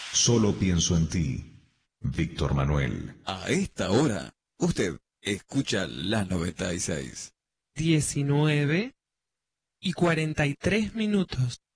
Solo pienso en ti, Víctor Manuel. A esta hora, usted escucha la 96. 19:43.